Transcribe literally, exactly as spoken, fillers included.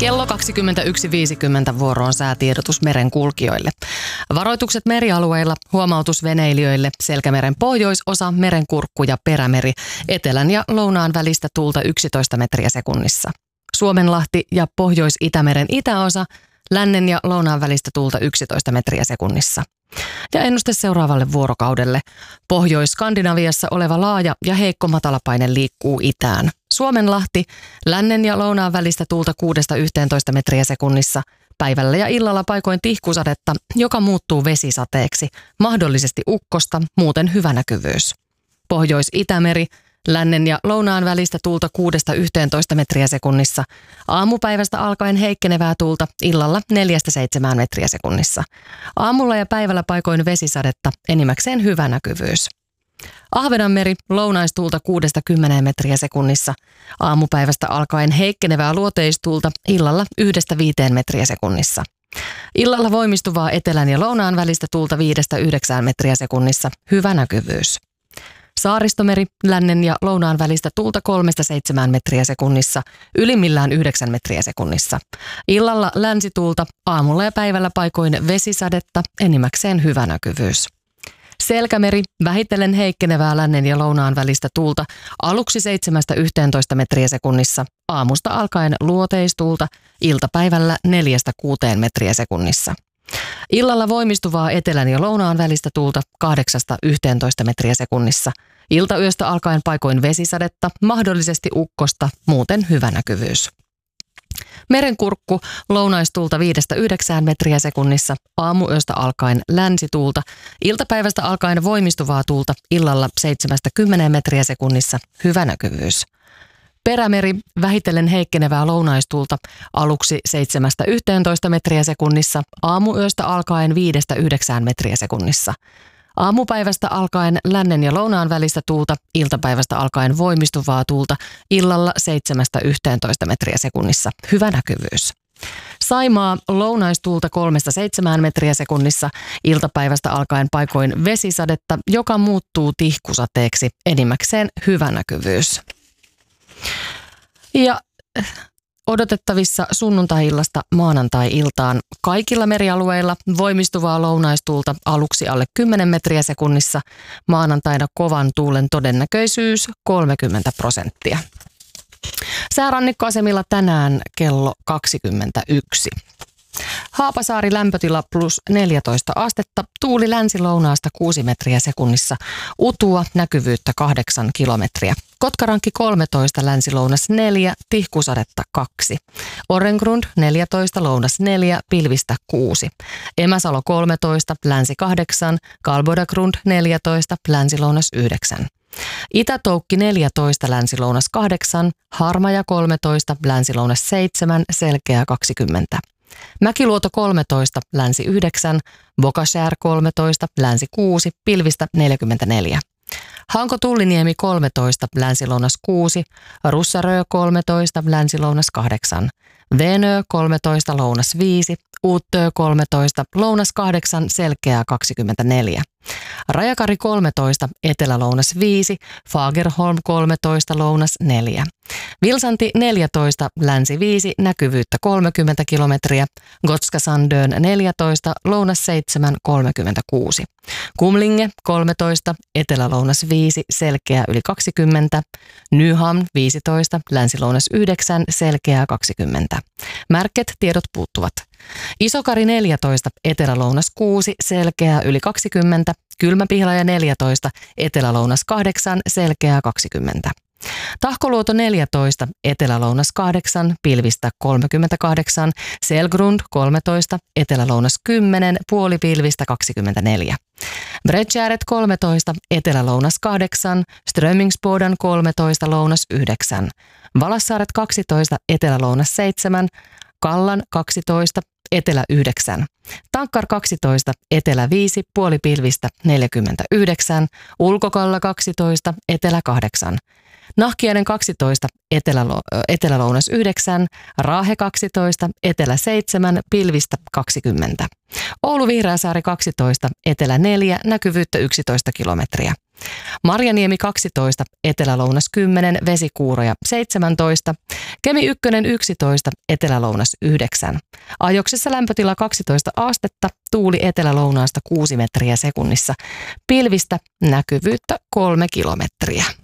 Kello kaksikymmentäyksi viisikymmentä vuoroon säätiedotus merenkulkijoille. Varoitukset merialueilla, huomautus veneilijöille, Selkämeren pohjoisosa, Merenkurkku ja Perämeri, etelän ja lounaan välistä tuulta yksitoista metriä sekunnissa. Suomenlahti ja Pohjois-Itämeren itäosa, lännen ja lounaan välistä tuulta yksitoista metriä sekunnissa. Ja ennuste seuraavalle vuorokaudelle. Pohjois-Skandinaviassa oleva laaja ja heikko matalapaine liikkuu itään. Suomenlahti, lännen ja lounaan välistä tuulta kuudesta yhteentoista metriä sekunnissa. Päivällä ja illalla paikoin tihkusadetta, joka muuttuu vesisateeksi, mahdollisesti ukkosta, muuten hyvä näkyvyys. Pohjois-Itämeri, lännen ja lounaan välistä tuulta kuudesta yhteentoista metriä sekunnissa. Aamupäivästä alkaen heikkenevää tuulta, illalla neljästä seitsemään metriä sekunnissa. Aamulla ja päivällä paikoin vesisadetta, enimmäkseen hyvä näkyvyys. Ahvenanmeri, lounaistuulta kuudesta kymmeneen metriä sekunnissa. Aamupäivästä alkaen heikkenevää luoteistuulta, illalla yhdestä viiteen metriä sekunnissa. Illalla voimistuvaa etelän ja lounaan välistä tuulta viidestä yhdeksään metriä sekunnissa, hyvä näkyvyys. Saaristomeri, lännen ja lounaan välistä tuulta kolmesta seitsemään metriä sekunnissa, ylimmillään yhdeksän metriä sekunnissa. Illalla länsituulta, aamulla ja päivällä paikoin vesisadetta, enimmäkseen hyvä näkyvyys. Selkämeri, vähitellen heikkenevää lännen ja lounaan välistä tuulta, aluksi seitsemästä yhteentoista metriä sekunnissa, aamusta alkaen luoteistuulta, iltapäivällä neljästä kuuteen metriä sekunnissa. Illalla voimistuvaa etelän ja lounaan välistä tuulta kahdeksasta yhteentoista metriä sekunnissa. Iltayöstä alkaen paikoin vesisadetta, mahdollisesti ukkosta, muuten hyvä näkyvyys. Merenkurkku, lounaistuulta viidestä yhdeksään metriä sekunnissa, aamuyöstä alkaen länsituulta, iltapäivästä alkaen voimistuvaa tuulta, illalla seitsemästä kymmeneen metriä sekunnissa, hyvä näkyvyys. Perämeri, vähitellen heikkenevää lounaistuulta, aluksi seitsemästä yhteentoista metriä sekunnissa, aamuyöstä alkaen viidestä yhdeksään metriä sekunnissa. Aamupäivästä alkaen lännen ja lounaan välistä tuulta, iltapäivästä alkaen voimistuvaa tuulta, illalla seitsemästä yhteentoista metriä sekunnissa, hyvä näkyvyys. Saimaa, lounaistuulta kolmesta seitsemään metriä sekunnissa, iltapäivästä alkaen paikoin vesisadetta, joka muuttuu tihkusateeksi, enimmäkseen hyvä näkyvyys. Ja odotettavissa sunnuntai-illasta maanantai-iltaan kaikilla merialueilla voimistuvaa lounaistuulta aluksi alle kymmenen metriä sekunnissa, maanantaina kovan tuulen todennäköisyys kolmekymmentä prosenttia. Säärannikkoasemilla tänään kello kaksikymmentäyksi. Haapasaari lämpötila plus neljätoista astetta, tuuli länsi-lounaasta kuusi metriä sekunnissa, utua näkyvyyttä kahdeksan kilometriä. Kotkarankki kolmetoista, länsi-lounas neljä, tihkusadetta kaksi. Orrengrund neljätoista, lounas neljä, pilvistä kuusi. Emäsalo kolmetoista, länsi kahdeksan, Kalbodagrund neljätoista, länsi-lounas yhdeksän. Itätoukki neljätoista, länsi-lounas kahdeksan, Harmaja kolmetoista, länsi-lounas seitsemän, Selkeä kaksikymmentä. Mäkiluoto kolmetoista, länsi yhdeksän, Bokashär kolmetoista, länsi kuusi, pilvistä neljäkymmentäneljä. Hanko-Tulliniemi kolmetoista, länsi-lounas kuusi, Russarö kolmetoista, länsi-lounas kahdeksan. Venö kolmetoista, lounas viisi, Uuttö kolmetoista, lounas kahdeksan, Selkeää kaksikymmentäneljä. Rajakari kolmetoista, etelä-lounas viisi, Fagerholm kolmetoista, lounas neljä. Vilsanti neljätoista, länsi viisi, näkyvyyttä kolmekymmentä kilometriä. Gotska Sandön neljätoista, lounas seitsemän, kolmekymmentäkuusi. Kumlinge kolmetoista, etelä-lounas viisi, Selkeä yli kaksikymmentä. Nyhamn viisitoista, länsi-lounas yhdeksän, Selkeää kaksikymmentä. Märket tiedot puuttuvat. Isokari neljätoista, etelä-lounas kuusi, Selkeää yli kaksikymmentä. Kylmäpihlaja neljätoista, etelä-lounas kahdeksan, Selkeää kaksikymmentä. Tahkoluoto neljätoista, etelä-lounas kahdeksan, pilvistä kolmekymmentäkahdeksan, Selgrund kolmetoista, etelä-lounas kymmenen, puolipilvistä kaksikymmentäneljä. Bredgäret kolmetoista, etelä-lounas kahdeksan, Strömingsboden kolmetoista, lounas yhdeksän. Valassaaret kaksitoista, etelä-lounas seitsemän, Kallan kaksitoista, etelä yhdeksän. Tankkar kaksitoista, etelä viisi, puolipilvistä neljäkymmentäyhdeksän, Ulkokalla kaksitoista, etelä kahdeksan. Nahkiainen kaksitoista, etelä- etelä-lounas yhdeksän, Raahe kaksitoista, etelä seitsemän, pilvistä kaksikymmentä. Oulu Vihreäsaari kaksitoista, etelä neljä, näkyvyyttä yksitoista kilometriä. Marjaniemi kaksitoista, Etelä-Lounas kymmenen, Vesikuuroja seitsemäntoista, Kemi ykkönen yksitoista, Etelä-Lounas yhdeksän. Ajoksessa lämpötila kaksitoista astetta, tuuli etelä-lounaasta kuusi metriä sekunnissa, pilvistä näkyvyyttä kolme kilometriä.